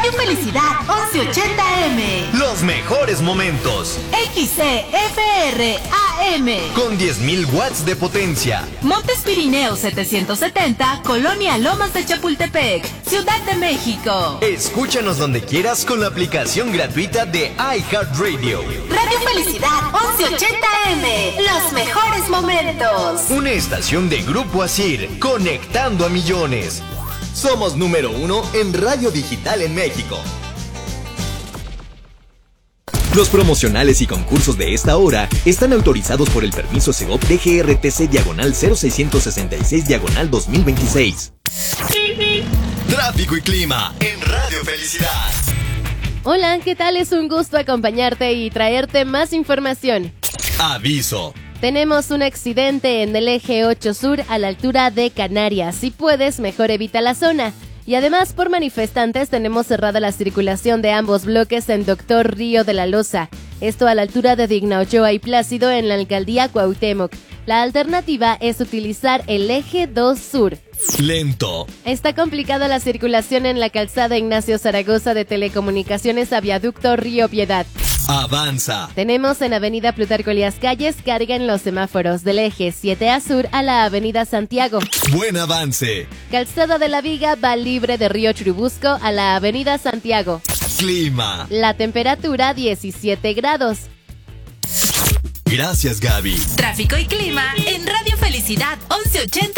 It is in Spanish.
Radio Felicidad 1180M. Los mejores momentos. XCFR AM. Con 10.000 watts de potencia. Montes Pirineos 770, Colonia Lomas de Chapultepec, Ciudad de México. Escúchanos donde quieras con la aplicación gratuita de iHeartRadio. Radio Felicidad 1180M. Los mejores momentos. Una estación de Grupo Asir, conectando a millones. Somos número 1 en radio digital en México. Los promocionales y concursos de esta hora están autorizados por el permiso Segov DGRTC/0666/2026. Tráfico y clima en Radio Felicidad. Hola, ¿qué tal? Es un gusto acompañarte y traerte más información. Aviso. Tenemos un accidente en el eje 8 sur a la altura de Canarias. Si puedes, mejor evita la zona. Y además, por manifestantes, tenemos cerrada la circulación de ambos bloques en Doctor Río de la Loza. Esto a la altura de Digna Ochoa y Plácido en la alcaldía Cuauhtémoc. La alternativa es utilizar el eje 2 sur. Lento. Está complicada la circulación en la calzada Ignacio Zaragoza de Telecomunicaciones a Viaducto Río Piedad. Avanza. Tenemos en Avenida Plutarco Elías Calles carga en los semáforos del eje 7A sur a la Avenida Santiago. Buen avance. Calzada de la Viga va libre de Río Churubusco a la Avenida Santiago. Clima. La temperatura 17 grados. Gracias, Gaby. Tráfico y clima en Radio Felicidad 1180